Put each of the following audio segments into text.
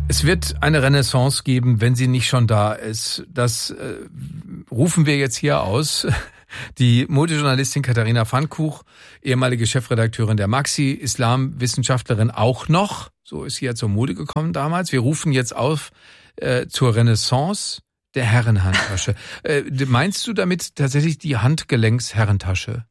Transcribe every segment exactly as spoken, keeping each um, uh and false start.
Es wird eine Renaissance geben, wenn sie nicht schon da ist. Das äh, rufen wir jetzt hier aus. Die Modejournalistin Katharina Pfannkuch, ehemalige Chefredakteurin der Maxi, Islamwissenschaftlerin auch noch. So ist sie ja zur Mode gekommen damals. Wir rufen jetzt auf äh, zur Renaissance der Herrenhandtasche. äh, meinst du damit tatsächlich die Handgelenksherrentasche,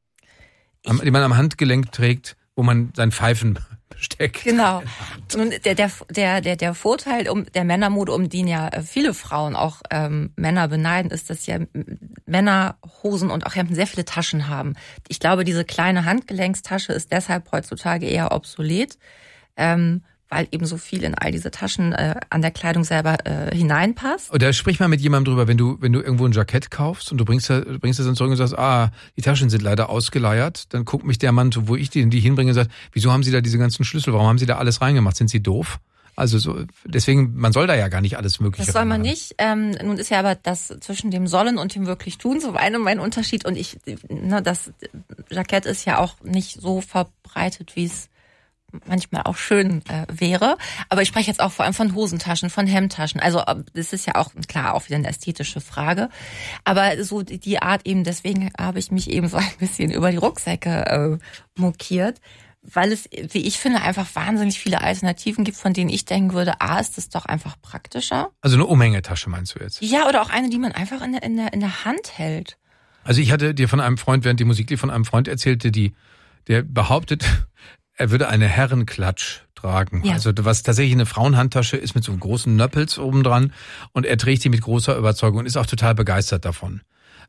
am, die man am Handgelenk trägt, wo man sein Pfeifen steckt? Genau. Und der, der, der, der, der Vorteil um der Männermode, um den ja viele Frauen, auch ähm, Männer beneiden, ist, dass ja Männer Hosen und auch Hemden sehr viele Taschen haben. Ich glaube, diese kleine Handgelenkstasche ist deshalb heutzutage eher obsolet, ähm, weil eben so viel in all diese Taschen äh, an der Kleidung selber äh, hineinpasst. Oder sprich mal mit jemandem drüber, wenn du wenn du irgendwo ein Jackett kaufst und du bringst du bringst es dann zurück und sagst, ah, die Taschen sind leider ausgeleiert, dann guckt mich der Mann, wo ich die, die hinbringe, und sagt, wieso haben Sie da diese ganzen Schlüssel, warum haben Sie da alles reingemacht, sind Sie doof? Also so, deswegen, man soll da ja gar nicht alles Mögliche Das soll man reinmachen. nicht. Ähm, nun ist ja aber das zwischen dem Sollen und dem wirklich Tun so ein, mein Unterschied. Und ich, ne, das Jackett ist ja auch nicht so verbreitet, wie es manchmal auch schön äh, wäre. Aber ich spreche jetzt auch vor allem von Hosentaschen, von Hemdtaschen. Also das ist ja auch, klar, auch wieder eine ästhetische Frage. Aber so die, die Art eben, deswegen habe ich mich eben so ein bisschen über die Rucksäcke äh, mokiert, weil es, wie ich finde, einfach wahnsinnig viele Alternativen gibt, von denen ich denken würde, A, ist das doch einfach praktischer. Also eine Umhängetasche meinst du jetzt? Ja, oder auch eine, die man einfach in der, in der, in der Hand hält. Also ich hatte dir von einem Freund, während die Musik lief, von einem Freund erzählte, die, der behauptet, er würde eine Herrenklatsch tragen. Ja. Also was tatsächlich eine Frauenhandtasche ist mit so einem großen Nöppels oben dran und er trägt die mit großer Überzeugung und ist auch total begeistert davon.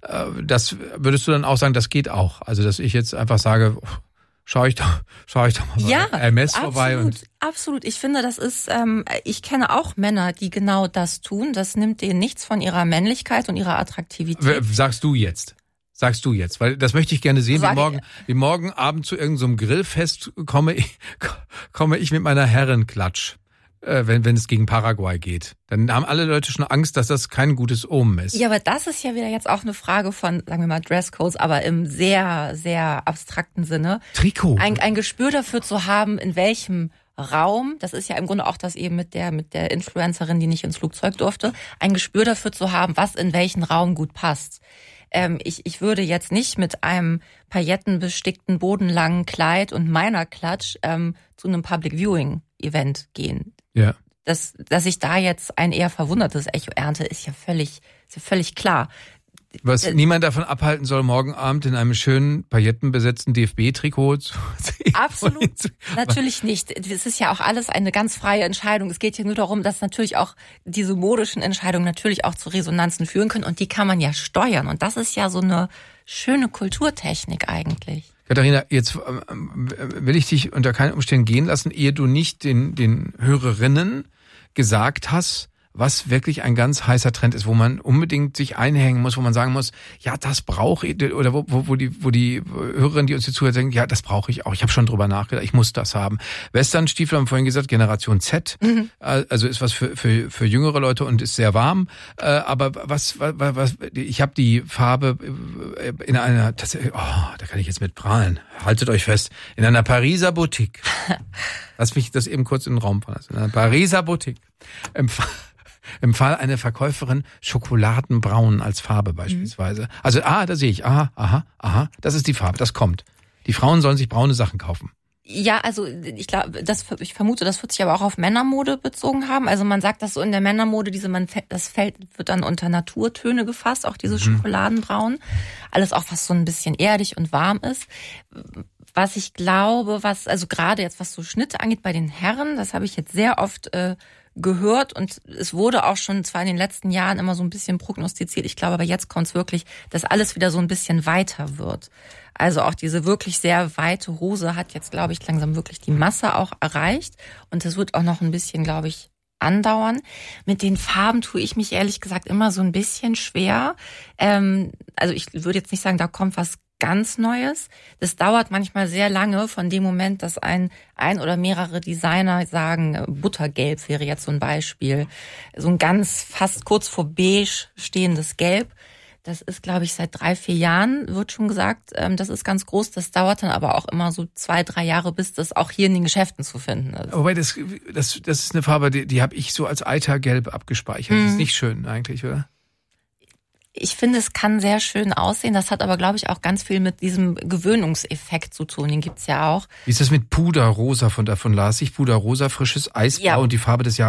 Das würdest du dann auch sagen, das geht auch? Also dass ich jetzt einfach sage, schau ich doch, schau ich doch mal ja, bei R M S absolut, vorbei. Und absolut. Ich finde, das ist, ähm, ich kenne auch Männer, die genau das tun. Das nimmt denen nichts von ihrer Männlichkeit und ihrer Attraktivität. Sagst du jetzt? Sagst du jetzt, weil das möchte ich gerne sehen, wie morgen, wie morgen Abend zu irgendeinem Grillfest komme ich, komme ich mit meiner Herrenklatsch, äh, wenn, wenn es gegen Paraguay geht. Dann haben alle Leute schon Angst, dass das kein gutes Omen ist. Ja, aber das ist ja wieder jetzt auch eine Frage von, sagen wir mal, Dresscodes, aber im sehr, sehr abstrakten Sinne. Trikot. Ein, ein Gespür dafür zu haben, in welchem Raum, das ist ja im Grunde auch das eben mit der, mit der Influencerin, die nicht ins Flugzeug durfte, ein Gespür dafür zu haben, was in welchen Raum gut passt. Ähm, ich, ich würde jetzt nicht mit einem paillettenbestickten, bodenlangen Kleid und meiner Klatsch ähm, zu einem Public Viewing Event gehen. Ja. Dass, dass ich da jetzt ein eher verwundertes Echo ernte, ist ja völlig, ist ja völlig klar. Was äh, niemand davon abhalten soll, morgen Abend in einem schönen paillettenbesetzten D F B-Trikot zu sehen. Absolut, natürlich nicht. Es ist ja auch alles eine ganz freie Entscheidung. Es geht hier nur darum, dass natürlich auch diese modischen Entscheidungen natürlich auch zu Resonanzen führen können und die kann man ja steuern. Und das ist ja so eine schöne Kulturtechnik eigentlich. Katharina, jetzt will ich dich unter keinen Umständen gehen lassen, ehe du nicht den, den Hörerinnen gesagt hast, was wirklich ein ganz heißer Trend ist, wo man unbedingt sich einhängen muss, wo man sagen muss, ja, das brauche ich, oder wo, wo, wo die, wo die Hörerinnen, die uns hier zuhören, sagen, ja, das brauche ich auch. Ich habe schon drüber nachgedacht, ich muss das haben. Westernstiefel haben wir vorhin gesagt, Generation Z, mhm. also ist was für, für, für jüngere Leute und ist sehr warm. Aber was, was, was ich habe die Farbe in einer, das, oh, da kann ich jetzt mit prahlen. Haltet euch fest, in einer Pariser Boutique. Lass mich das eben kurz in den Raum fassen. In einer Pariser Boutique. Im Fall eine Verkäuferin schokoladenbraun als Farbe beispielsweise. Mhm. Also, ah, da sehe ich, aha, aha, aha, das ist die Farbe, das kommt. Die Frauen sollen sich braune Sachen kaufen. Ja, also ich glaube, das ich vermute, das wird sich aber auch auf Männermode bezogen haben. Also man sagt das so in der Männermode, diese man das Feld wird dann unter Naturtöne gefasst, auch diese mhm. Schokoladenbraun, alles auch was so ein bisschen erdig und warm ist. Was ich glaube, was also gerade jetzt was so Schnitte angeht bei den Herren, das habe ich jetzt sehr oft äh, gehört und es wurde auch schon zwar in den letzten Jahren immer so ein bisschen prognostiziert, ich glaube aber jetzt kommt es wirklich, dass alles wieder so ein bisschen weiter wird. Also auch diese wirklich sehr weite Hose hat jetzt, glaube ich, langsam wirklich die Masse auch erreicht und das wird auch noch ein bisschen, glaube ich, andauern. Mit den Farben tue ich mich ehrlich gesagt immer so ein bisschen schwer. Ähm, also ich würde jetzt nicht sagen, da kommt was ganz Neues. Das dauert manchmal sehr lange von dem Moment, dass ein ein oder mehrere Designer sagen, Buttergelb wäre jetzt so ein Beispiel. So ein ganz fast kurz vor beige stehendes Gelb. Das ist, glaube ich, seit drei, vier Jahren, wird schon gesagt, das ist ganz groß. Das dauert dann aber auch immer so zwei, drei Jahre, bis das auch hier in den Geschäften zu finden ist. Wobei, das, das, das ist eine Farbe, die, die habe ich so als Eitergelb abgespeichert. Mhm. Das ist nicht schön eigentlich, oder? Ich finde, es kann sehr schön aussehen. Das hat aber, glaube ich, auch ganz viel mit diesem Gewöhnungseffekt zu tun. Den gibt's ja auch. Wie ist das mit Puderrosa? Von davon las ich Puderrosa, frisches Eisblau ja. und die Farbe des Jahres.